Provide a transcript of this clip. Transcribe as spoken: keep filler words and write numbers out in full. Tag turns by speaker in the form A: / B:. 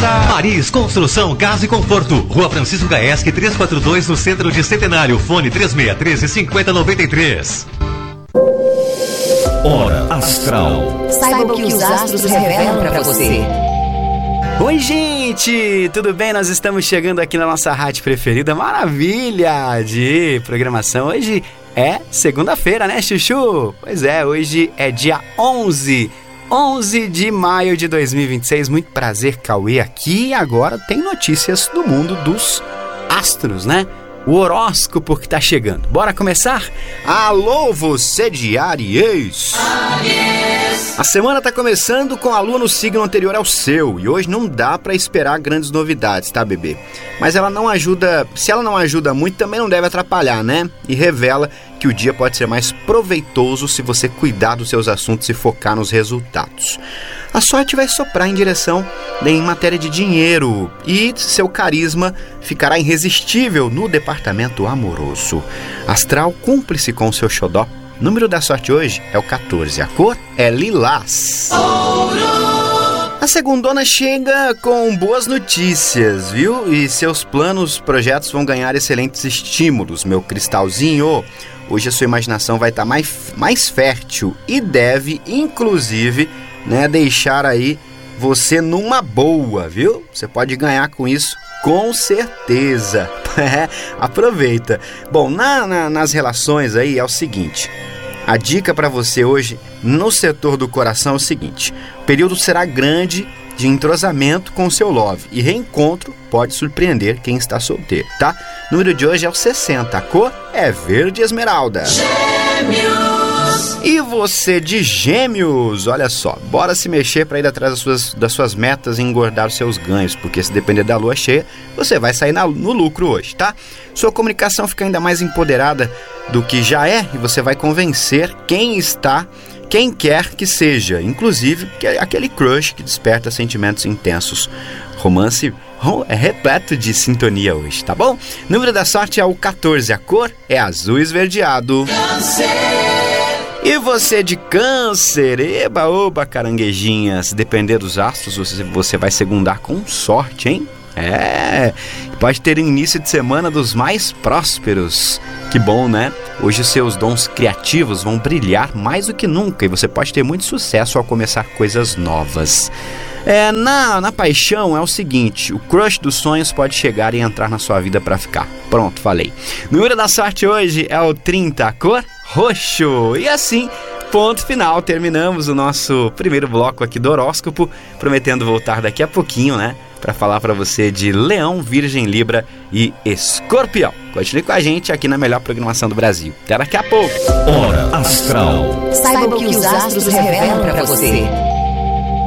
A: Maris Construção, Casa e Conforto. Rua Francisco Gaeschi, trezentos e quarenta e dois, no centro de Centenário. Fone três seis um três, cinco zero nove três.
B: Hora Astral.
C: Saiba o que os astros revelam para você.
D: Oi, gente! Tudo bem? Nós estamos chegando aqui na nossa rádio preferida. Maravilha de programação. Hoje é segunda-feira, né, Chuchu? Pois é, hoje é dia onze. onze de maio de dois mil e vinte e seis. Muito prazer, Cauê, aqui. E agora tem notícias do mundo dos astros, né? O horóscopo que tá chegando. Bora começar? Alô, você de Áries! A semana tá começando com a lua no signo anterior ao seu. E hoje não dá pra esperar grandes novidades, tá, bebê? Mas ela não ajuda... Se ela não ajuda muito, também não deve atrapalhar, né? E revela que o dia pode ser mais proveitoso se você cuidar dos seus assuntos e focar nos resultados. A sorte vai soprar em direção em matéria de dinheiro e seu carisma ficará irresistível no departamento amoroso. Astral, cúmplice com o seu xodó. O número da sorte hoje é o quatorze. A cor é lilás. A segundona chega com boas notícias, viu? E seus planos, projetos vão ganhar excelentes estímulos, meu cristalzinho. Hoje a sua imaginação vai estar mais, mais fértil e deve, inclusive, né, deixar aí você numa boa, viu? Você pode ganhar com isso, com certeza. É, aproveita. Bom, na, na, nas relações aí é o seguinte. A dica para você hoje no setor do coração é o seguinte: o período será grande de entrosamento com o seu love e reencontro pode surpreender quem está solteiro, tá? O número de hoje é o sessenta, a cor é verde esmeralda. Gêmeos! E você de Gêmeos, olha só, bora se mexer para ir atrás das suas, das suas metas e engordar os seus ganhos, porque se depender da lua cheia, você vai sair na, no lucro hoje, tá? Sua comunicação fica ainda mais empoderada do que já é e você vai convencer quem está, quem quer que seja, inclusive aquele crush que desperta sentimentos intensos. Romance é repleto de sintonia hoje, tá bom? O número da sorte é o quatorze, a cor é azul esverdeado. Câncer! E você de Câncer, eba, oba, caranguejinha, se depender dos astros, você, você vai segundar com sorte, hein? É, pode ter um início de semana dos mais prósperos. Que bom, né? Hoje seus dons criativos vão brilhar mais do que nunca e você pode ter muito sucesso ao começar coisas novas. É, na, na paixão é o seguinte, o crush dos sonhos pode chegar e entrar na sua vida para ficar. Pronto, falei. O número da sorte hoje é o trinta, a cor roxo. E assim, ponto final, terminamos o nosso primeiro bloco aqui do horóscopo, prometendo voltar daqui a pouquinho, né? Para falar para você de Leão, Virgem, Libra e Escorpião. Continue com a gente aqui na melhor programação do Brasil. Até daqui a pouco.
B: Hora Astral.
C: Saiba o que os astros revelam para você.